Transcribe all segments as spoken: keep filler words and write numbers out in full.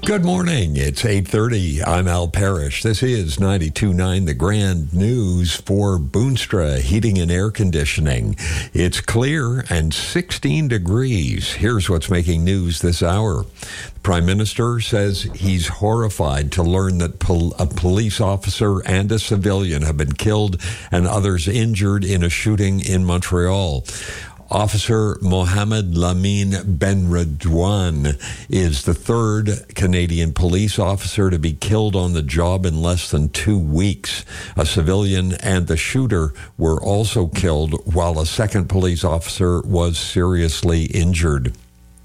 Good morning. It's eight thirty. I'm Al Parrish. This is ninety-two point nine The Grand News for Boonstra Heating and Air Conditioning. It's clear and sixteen degrees. Here's what's making news this hour. The Prime Minister says he's horrified to learn that pol- a police officer and a civilian have been killed and others injured in a shooting in Montreal. Officer Mohamed Lamine Benredouane is the third Canadian police officer to be killed on the job in less than two weeks. A civilian and the shooter were also killed, while a second police officer was seriously injured.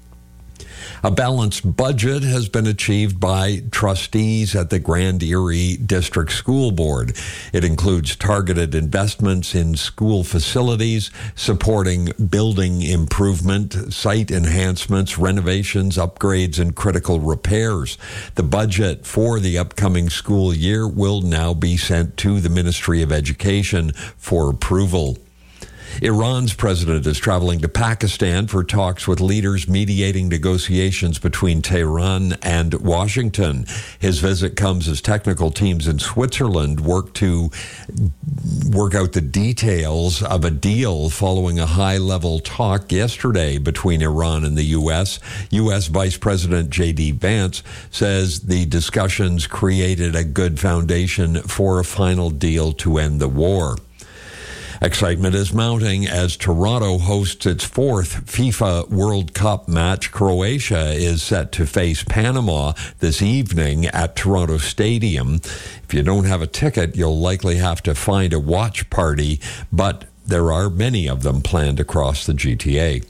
A balanced budget has been achieved by trustees at the Grand Erie District School Board. It includes targeted investments in school facilities, supporting building improvement, site enhancements, renovations, upgrades, and critical repairs. The budget for the upcoming school year will now be sent to the Ministry of Education for approval. Iran's president is traveling to Pakistan for talks with leaders mediating negotiations between Tehran and Washington. His visit comes as technical teams in Switzerland work to work out the details of a deal following a high-level talk yesterday between Iran and the U S. U S Vice President J D Vance says the discussions created a good foundation for a final deal to end the war. Excitement is mounting as Toronto hosts its fourth FIFA World Cup match. Croatia is set to face Panama this evening at Toronto Stadium. If you don't have a ticket, you'll likely have to find a watch party, but there are many of them planned across the G T A.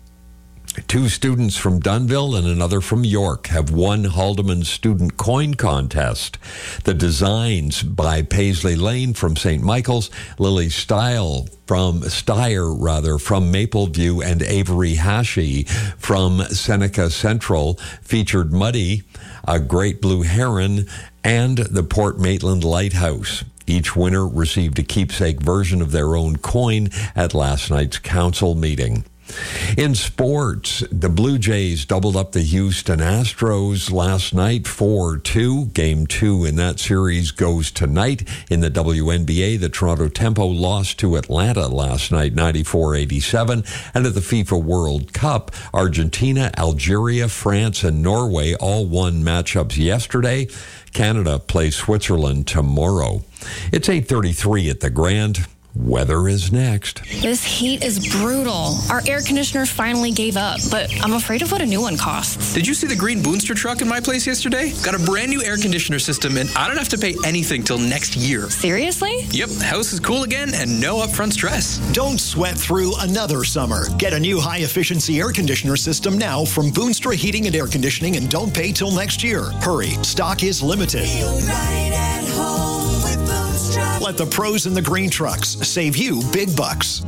Two students from Dunnville and another from York have won Haldeman's Student Coin Contest. The designs by Paisley Lane from Saint Michael's, Lily Style from Steyer, rather, from Mapleview, and Avery Hashi from Seneca Central featured Muddy, a great blue heron, and the Port Maitland Lighthouse. Each winner received a keepsake version of their own coin at last night's council meeting. In sports, the Blue Jays doubled up the Houston Astros last night, four two. Game two in that series goes tonight. In the W N B A, the Toronto Tempo lost to Atlanta last night, ninety-four eighty-seven. And at the FIFA World Cup, Argentina, Algeria, France, and Norway all won matchups yesterday. Canada plays Switzerland tomorrow. It's eight thirty-three at the Grand. Weather is next. This heat is brutal. Our air conditioner finally gave up, but I'm afraid of what a new one costs. Did you see the green Boonstra truck in my place yesterday? Got a brand new air conditioner system, and I don't have to pay anything till next year. Seriously? Yep, house is cool again and no upfront stress. Don't sweat through another summer. Get a new high-efficiency air conditioner system now from Boonstra Heating and Air Conditioning, and don't pay till next year. Hurry, stock is limited. Feel right at home with Boonstra. Let the pros in the green trucks save you big bucks.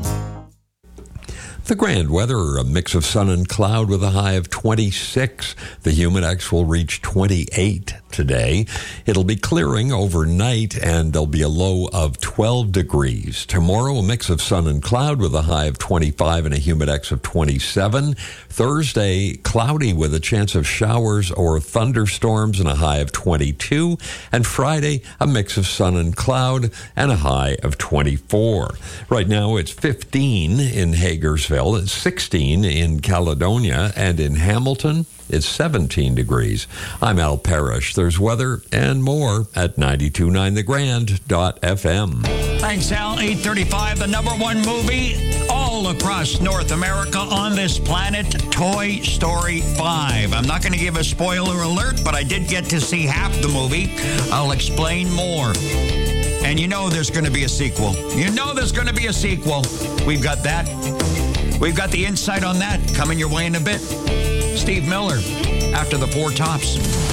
The Grand weather, a mix of sun and cloud with a high of twenty-six. The Humidex will reach twenty-eight today. It'll be clearing overnight, and there'll be a low of twelve degrees. Tomorrow, a mix of sun and cloud with a high of twenty-five and a Humidex of twenty-seven. Thursday, cloudy with a chance of showers or thunderstorms and a high of twenty-two. And Friday, a mix of sun and cloud and a high of twenty-four. Right now, it's fifteen in Hagersville. It's sixteen in Caledonia, and in Hamilton, it's seventeen degrees. I'm Al Parrish. There's weather and more at ninety-two point nine the grand dot f m. Thanks, Al. eight thirty-five, the number one movie all across North America on this planet, Toy Story five. I'm not going to give a spoiler alert, but I did get to see half the movie. I'll explain more. And you know there's going to be a sequel. You know there's going to be a sequel. We've got that. We've got the insight on that coming your way in a bit. Steve Miller, after the Four Tops.